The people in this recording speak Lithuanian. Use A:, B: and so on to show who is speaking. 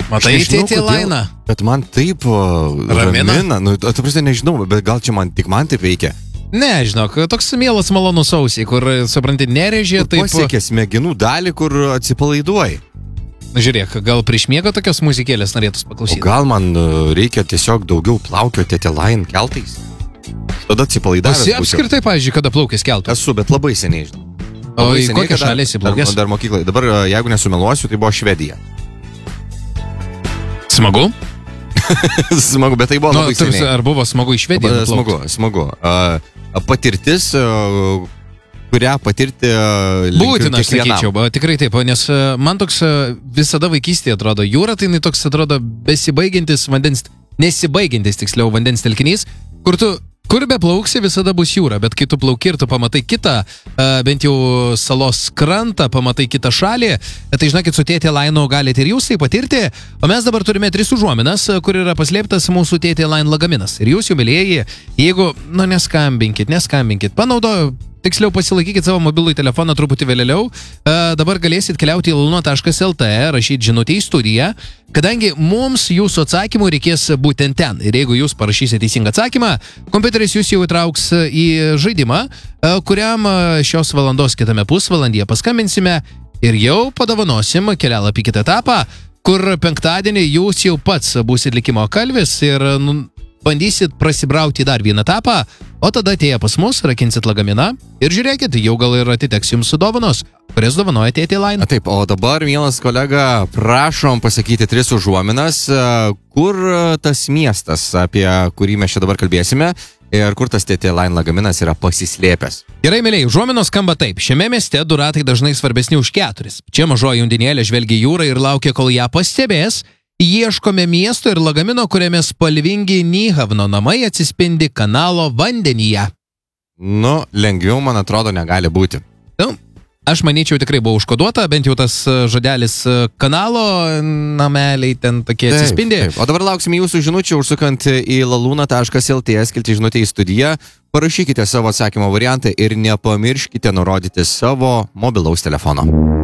A: Matai, tėtė Laina.
B: Bet man taip ramina. Nu, ta prasme, nežinau, bet gal čia tik man taip veikia.
A: Ne, žinok, toks mielas malonus ausiai, kur, supranti, nerežė, taip...
B: Pasiekė smegenų dalį, kur atsipalaiduoji.
A: Žiūrėk, gal prieš miegą tokios muzikėlės norėtus paklausyti.
B: O gal man reikia tiesiog daugiau plaukio tėtė Lain keltais? Tada atsipalaidavęs būsiu.
A: Apskritai, pavyzdžiui, kada plaukės keltų?
B: Esu, bet labai seniai, žinau.
A: O į kokią šalį esi plaukęs?
B: Dar mokyklai. Dabar, jeigu nesumeluosiu, tai buvo Švedija.
A: Smagu?
B: Smagu, bet tai buvo labai seniai.
A: Ar buvo smagu į Švediją?
B: Smagu. Patirtis, kurią patirti
A: būtina, aš sakyčiau, tikrai taip, nes man toks visada vaikystėje atrodo jūra, tai toks atrodo nesibaigiantis vandens telkinys, kur be plauksi visada bus jūra, bet kai tu plauki ir tu pamatai kitą, bent jau salos krantą, pamatai kitą šalį, tai žinokit, su tėtė Lainu galite ir jūs tai patirti, o mes dabar turime 3 užuominas, kur yra paslėptas mūsų tėtė Lain lagaminas. Ir jūs, jų mylėjai, jeigu, neskambinkit, panaudoju, tiksliau pasilaikykit savo mobilų telefoną truputį vėliau, dabar galėsit keliauti į laluna.lt, rašyti žinutę į studiją, kadangi mums jūsų atsakymų reikės būtent ten. Ir jeigu jūs parašysite teisingą atsakymą, kompiuteris jūs jau įtrauks į žaidimą, kuriam šios valandos kitame pusvalandyje paskambinsime ir jau padovanosim kelialapį kitą etapą, kur penktadienį jūs jau pats būsit likimo kalvis ir bandysit prasibrauti dar vieną etapą, o tada atėję pas mus, rakinsit lagaminą ir žiūrėkit, jau gal ir atiteks jums dovanos, kurias dovanoja tėtė Laina.
B: Taip, o dabar, mielas kolega, prašom pasakyti 3 užuominas, kur tas miestas, apie kurį mes čia dabar kalbėsime, ir kur tas tėtė Lain lagaminas yra pasislėpęs.
A: Gerai, mėlyi, užuominos skamba taip. Šiame mieste 2 ratai dažnai svarbesni už 4. Čia mažoji undinėlė žvelgia jūrą ir laukia, kol ją pastebės. Ieškome miesto ir lagamino, kuriame spalvingi Nyhavno namai atsispindi kanalo vandenyje.
B: Nu, lengviau, man atrodo, negali būti.
A: Aš manyčiau, tikrai buvo užkoduota, bent jau tas žodelis kanalo nameliai ten tokie atsispindi.
B: Taip. O dabar lauksime jūsų žinučių, užsukant į laluna.lt, skilti žinutę į studiją, parašykite savo atsakymo variantą ir nepamirškite nurodyti savo mobilaus telefono.